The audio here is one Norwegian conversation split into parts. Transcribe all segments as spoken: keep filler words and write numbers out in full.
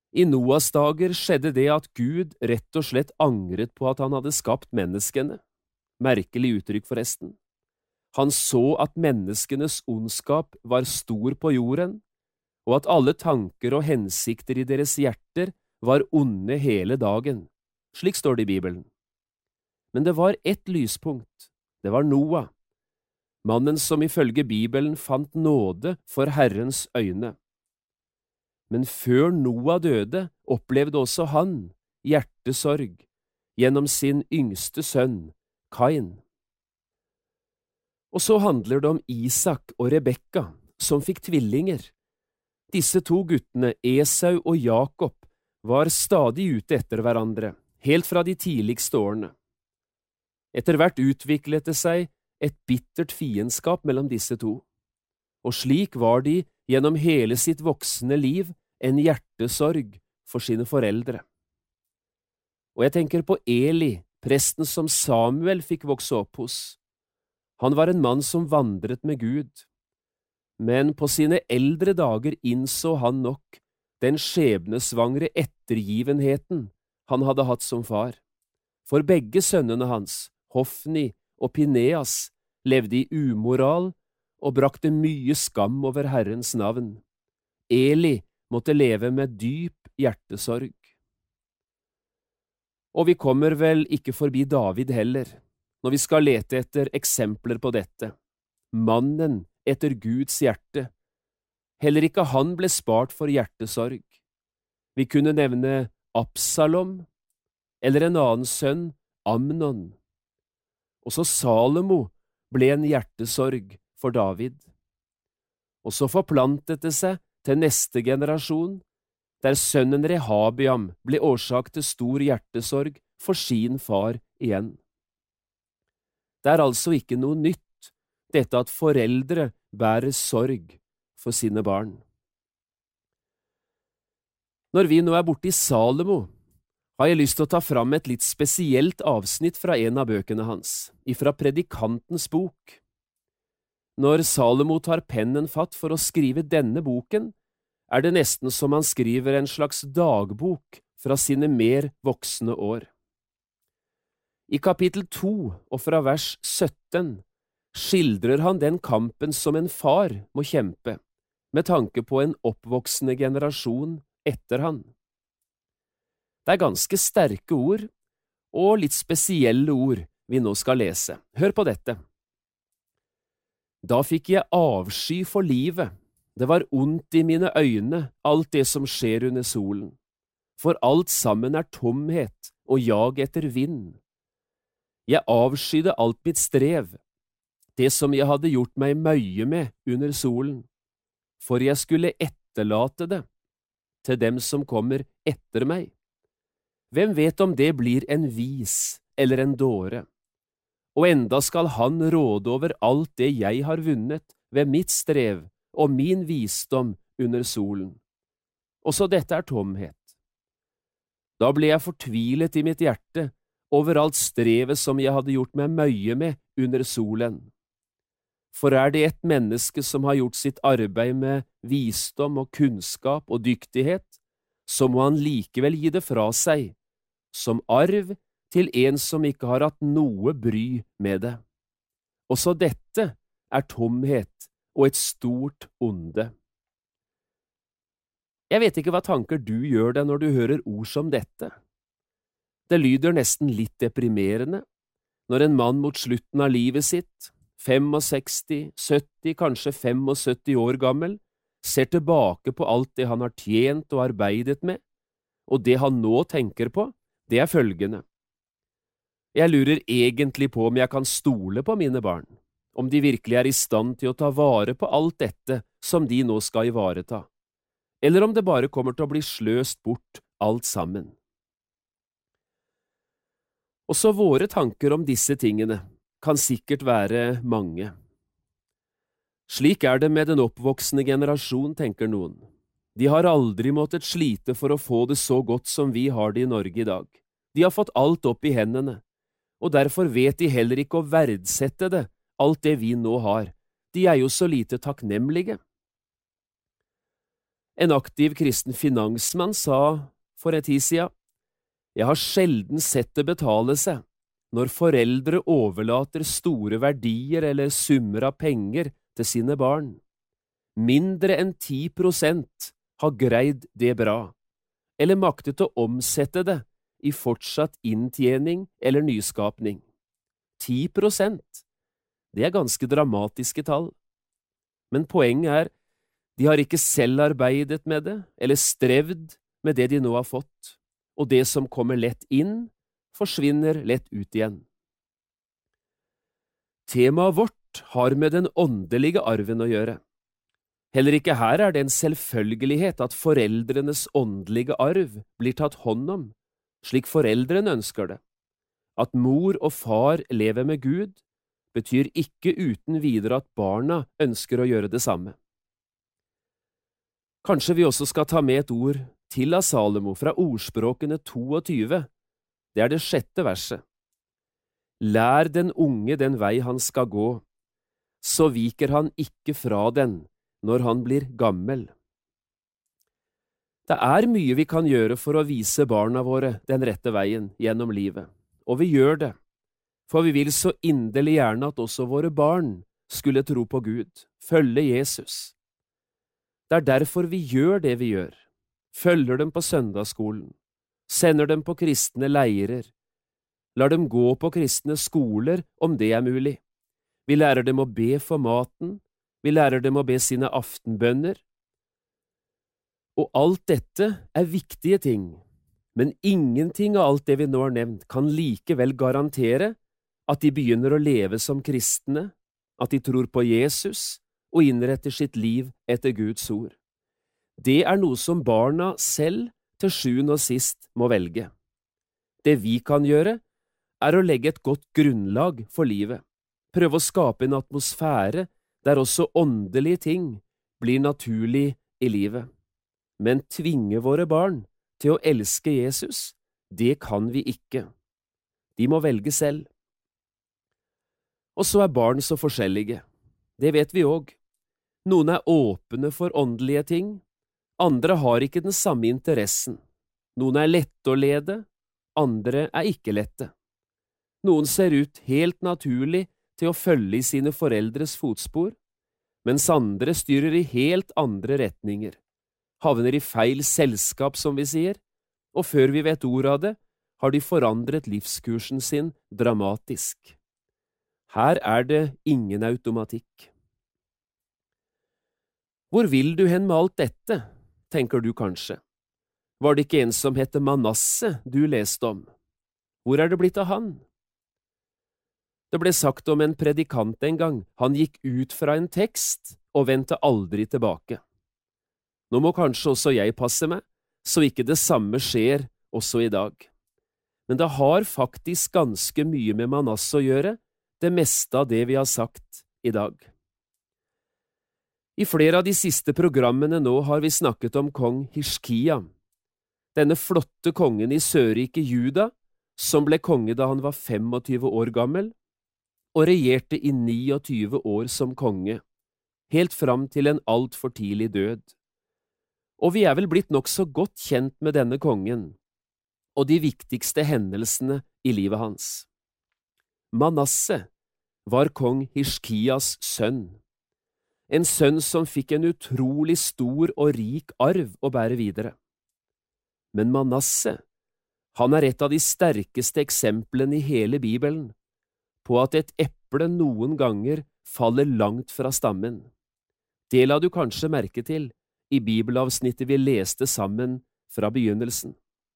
I Noas dager skjedde det at Gud rett og slett angret på at han hadde skapt menneskene. Merkelig uttrykk forresten. Han så at menneskenes ondskap var stor på jorden, og at alle tanker og hensikter i deres hjerter var onde hele dagen. Slik står det i Bibelen. Men det var ett lyspunkt. Det var Noah, mannen som ifølge Bibelen fant nåde for Herrens øyne. Men før Noah døde, opplevde også han hjertesorg gjennom sin yngste sønn, Kain. Og så handler det om Isak og Rebekka, som fikk tvillinger. Disse to guttene, Esau og Jakob, var stadig ute etter hverandre, helt fra de tidligste årene. Etter hvert utviklet det seg et bittert fiendskap mellom disse to, og slik var de gjennom hele sitt voksne liv en hjertesorg for sine foreldre. Og jeg tenker på Eli, presten som Samuel fikk vokse opp hos. Han var en mann som vandret med Gud, men på sine eldre dager innså han nok den skjebnesvangre ettergivenheten han hadde hatt som far. For begge sønnene hans, Hofni og Pineas, levde i umoral og brakte mye skam over Herrens navn. Eli måtte leve med dyp hjertesorg. Og vi kommer vel ikke forbi David heller, når vi skal lete etter eksempler på dette. Mannen etter Guds hjerte. Heller ikke han ble spart for hjertesorg. Vi kunne nevne Absalom, eller en annen sønn, Amnon. Også Salomo ble en hjertesorg for David. Og så forplantet det seg til neste generasjon, der sønnen Rehabiam ble årsak til stor hjertesorg for sin far igjen. Det er altså ikke noe nytt, dette at foreldre bærer sorg for sine barn. Når vi nå er borte i Salomo, har jeg lyst til å ta fram et litt spesielt avsnitt fra en av bøkene hans, ifra Predikantens bok. Når Salomo tar pennen fatt for å skrive denne boken, er det nesten som han skriver en slags dagbok fra sine mer voksne år. I kapittel to og fra vers sytten skildrer han den kampen som en far må kjempe, med tanke på en oppvoksende generasjon etter han. Det er ganske sterke ord, og litt spesielle ord vi nå skal lese. Hør på dette. Da fikk jeg avsky for livet. Det var ondt i mine øyne, alt det som skjer under solen. For alt sammen er tomhet og jag etter vind. Jeg avskydde alt mitt strev, det som jeg hadde gjort meg møye med under solen, for jeg skulle etterlate det til dem som kommer etter meg. Hvem vet om det blir en vis eller en dåre? Og enda skal han råde over alt det jeg har vunnet ved mitt strev og min visdom under solen. Også dette er tomhet. Da ble jeg fortvilet i mitt hjerte over alt strevet som jeg hadde gjort meg møye med under solen. For er det et menneske som har gjort sitt arbeid med visdom og kunnskap og dyktighet, så må han likevel gi det fra seg, som arv til en som ikke har hatt noe bry med det. Også dette er tomhet og et stort onde. Jeg vet ikke hva tanker du gjør deg når du hører ord som dette. Det lyder nesten litt deprimerende når en mann mot slutten av livet sitt, sekstifem, sytti, kanskje syttifem år gammel, ser tilbake på alt det han har tjent og arbeidet med, og det han nå tenker på, det er følgende. Jeg lurer egentlig på om jeg kan stole på mine barn, om de virkelig er i stand til å ta vare på alt dette som de nå skal ivareta, eller om det bare kommer til å bli sløst bort alt sammen. Også våre tanker om disse tingene kan sikkert være mange. Slik er det med den oppvoksende generasjon, tenker noen. De har aldri måttet slite for å få det så godt som vi har det i Norge i dag. De har fått alt opp i hendene, og derfor vet de heller ikke å verdsette det, alt det vi nå har. De er jo så lite takknemlige. En aktiv kristen finansmann sa for en tid siden: «Jeg har sjelden sett det betale seg når foreldre overlater store verdier eller summer av penger til sine barn. Mindre enn ti prosent har greid det bra, eller maktet å omsette det i fortsatt inntjening eller nyskapning. Ti prosent, det er ganske dramatiske tall. Men poenget er, de har ikke selv arbeidet med det, eller strevd med det de nå har fått, og det som kommer lett inn, forsvinner lett ut igjen. Temaet vårt har med den åndelige arven å gjøre. Heller ikke her er det en selvfølgelighet at foreldrenes åndelige arv blir tatt hånd om, slik foreldrene ønsker det. At mor og far lever med Gud, betyr ikke uten videre at barna ønsker å gjøre det samme. Kanskje vi også skal ta med et ord til av Salomo fra ordspråkene tjueto. Det er det sjette verset. Lær den unge den vei han skal gå, så viker han ikke fra den når han blir gammel. Det er mye vi kan gjøre for å vise barna våre den rette veien gjennom livet, og vi gjør det, for vi vil så inderlig gjerne at også våre barn skulle tro på Gud, følge Jesus. Det er derfor vi gjør det vi gjør, følger dem på søndagsskolen, sender dem på kristne leirer, lar dem gå på kristne skoler om det er mulig. Vi lærer dem å be for maten, vi lærer dem å be sine aftenbønner. Og alt dette er viktige ting, men ingenting av alt det vi nå har nevnt kan likevel garantere at de begynner å leve som kristne, at de tror på Jesus og innretter sitt liv etter Guds ord. Det er noe som barna selv til sjuende og sist må velge. Det vi kan gjøre, er å legge et godt grunnlag for livet, prøve å skape en atmosfære der også åndelige ting blir naturlig i livet. Men tvinge våre barn til å elske Jesus, det kan vi ikke. De må velge selv. Og så er barn så forskjellige. Det vet vi òg. Noen er åpne for åndelige ting, andre har ikke den samme interessen. Noen er lette å lede, andre er ikke lette. Noen ser ut helt naturlig til å følge i sine foreldres fotspor, mens andre styrer i helt andre retninger, havner i feil selskap, som vi sier, og før vi vet ordet av det, har de forandret livskursen sin dramatisk. Her er det ingen automatikk. Hvor vil du hen med alt dette, tenker du kanskje. Var det ikke en som heter Manasse du leste om? Hvor er det blitt av han? Det ble sagt om en predikant en gang, han gikk ut fra en tekst og vendte aldri tilbake. Nå må kanskje også jeg passe meg, så ikke det samme skjer også i dag. Men det har faktisk ganske mye med Manasse å gjøre, det meste av det vi har sagt i dag. I flere av de siste programmene nå har vi snakket om kong Hiskia, denne flotte kongen i Sørriket Juda, som ble konge da han var tjuefem år gammel, og regjerte i tjueni år som konge, helt fram til en alt for tidlig død. Og vi er vel blitt nokså godt kjent med denne kongen, og de viktigste hendelsene i livet hans. Manasse var kong Hiskias sønn, en sønn som fikk en utrolig stor og rik arv å bære videre. Men Manasse, han er et av de sterkeste eksemplene i hele Bibelen på at et eple noen ganger faller langt fra stammen. Det la du kanskje merke til i bibelavsnittet vi leste sammen fra begynnelsen.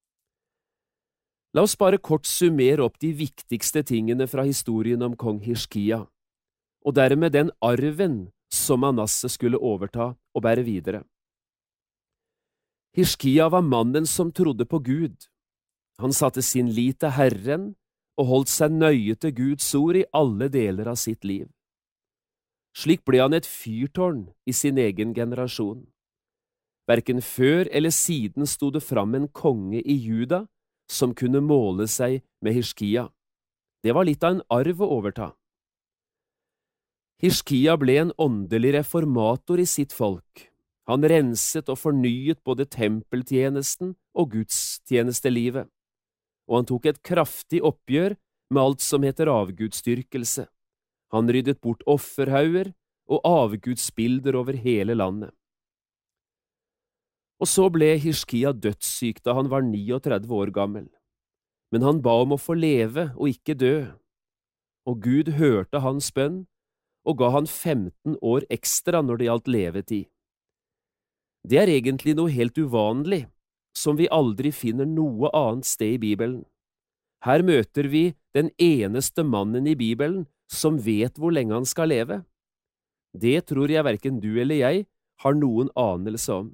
La oss bare kort summere opp de viktigste tingene fra historien om kong Hiskia, og dermed den arven som Manasse skulle overta og bære videre. Hiskia var mannen som trodde på Gud. Han satte sin lit til Herren og holdt seg nøye til Guds ord i alle deler av sitt liv. Slik ble han et fyrtårn i sin egen generasjon. Hverken før eller siden sto det fram en konge i Juda som kunne måle seg med Hiskia. Det var litt av en arv å overta. Hiskia ble en åndelig reformator i sitt folk. Han renset og fornyet både tempeltjenesten og gudstjenestelivet, og han tok et kraftig oppgjør med alt som heter avgudsdyrkelse. Han ryddet bort offerhauger og avgudsbilder over hele landet. Og så ble Hiskia dødssyk da han var trettini år gammel, men han ba om å få leve og ikke dø, og Gud hørte hans bønn og ga han femten år ekstra når det gjaldt levetid. Det er egentlig noe helt uvanlig, som vi aldri finner noe annet sted i Bibelen. Her møter vi den eneste mannen i Bibelen som vet hvor lenge han skal leve. Det tror jeg hverken du eller jeg har noen anelse om.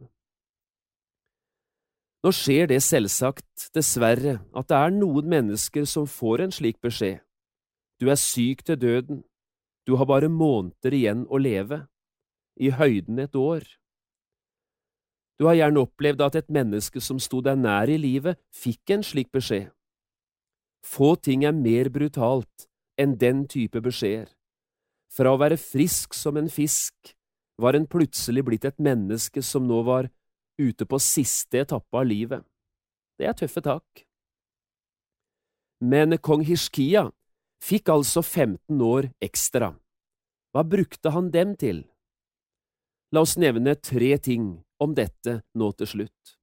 Nå skjer det selvsagt, dessverre, at det er noen mennesker som får en slik beskjed. Du er syk til døden. Du har bare måneder igjen å leve. I høyden et år. Du har gjerne opplevd at et menneske som sto deg nær i livet, fikk en slik beskjed. Få ting er mer brutalt enn den type beskjeder. Fra å være frisk som en fisk, var en plutselig blitt et menneske som nå var ute på siste etappe av livet. Det er tøffe tak. Men kong Hiskia fikk altså femten år ekstra. Hva brukte han dem til? La oss nevne tre ting om dette nå til slutt.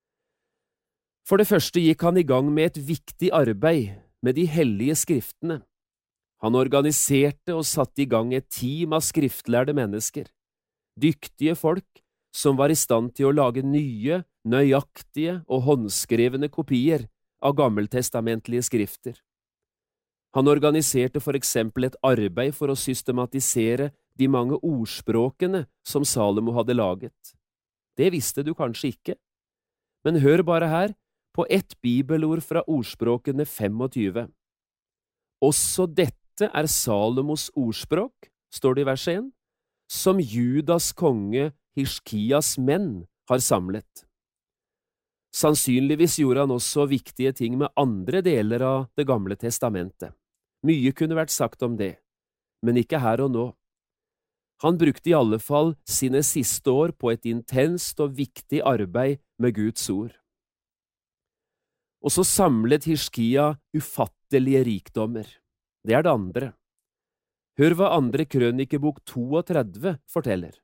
For det første gikk han i gang med et viktig arbeid med de hellige skriftene. Han organiserte og satte i gang et team av skriftlærde mennesker, dyktige folk som var i stand til å lage nye, nøyaktige og håndskrevne kopier av gammeltestamentlige skrifter. Han organiserte for eksempel et arbeid for å systematisere de mange ordspråkene som Salomo hadde laget. Det visste du kanskje ikke, men hør bare her på ett bibelord fra ordspråkene tjuefem. Også dette er Salomos ordspråk, står det i vers én, som Judas konge Hiskias menn har samlet. Sannsynligvis gjorde han også viktige ting med andre deler av Det gamle testamentet. Mye kunne vært sagt om det, men ikke her og nå. Han brukte i alle fall sine siste år på et intenst og viktig arbeid med Guds ord. Og så samlet Hiskia ufattelige rikdommer. Det er det andre. Hør hva andre krønikebok trettito forteller.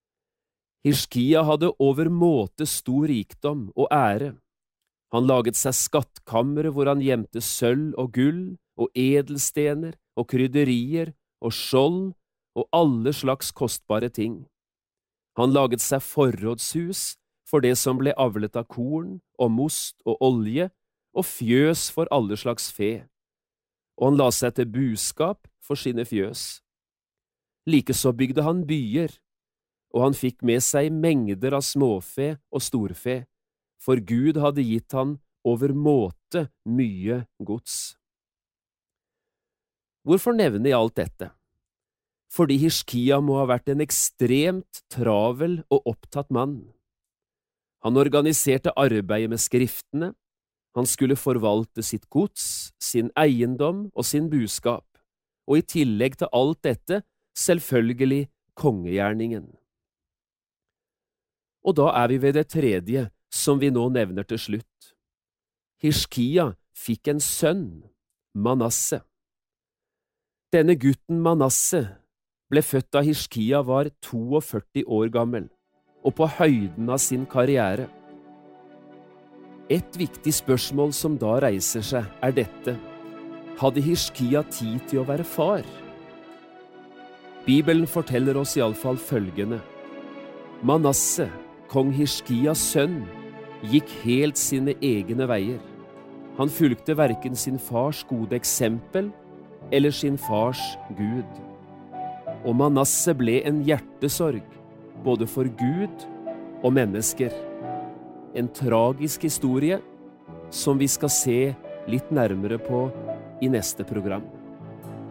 Hiskia hadde overmåte stor rikdom og ære. Han laget seg skattkamre hvor han gjemte sølv og gull og edelstener og krydderier og skjold og alle slags kostbare ting. Han laget seg forrådshus for det som ble avlet av korn og most og olje, og fjøs for alle slags fe, og han la seg til buskap for sine fjøs. Likeså bygde han byer, og han fikk med seg mengder av småfe og storfe, for Gud hadde gitt han overmåte mye gods. Hvorfor nevner jeg alt dette? Fordi Hiskia må ha vært en ekstremt travel og opptatt mann. Han organiserte arbeidet med skriftene, han skulle forvalte sitt gods, sin eiendom og sin buskap, og i tillegg til alt dette, selvfølgelig kongegjerningen. Og da er vi ved det tredje, som vi nå nevner til slutt. Hiskia fikk en sønn, Manasse. Denne gutten Manasse ble født da Hiskia var førtito år gammel, og på høyden av sin karriere. Et viktig spørsmål som da reiser seg, er dette. Hadde Hiskia tid til å være far? Bibelen forteller oss i alle fall følgende. Manasse, kong Hiskias sønn, gikk helt sine egne veier. Han fulgte hverken sin fars gode eksempel eller sin fars Gud. Og Manasse ble en hjertesorg, både for Gud og mennesker. En tragisk historie som vi skal se litt nærmere på i neste program.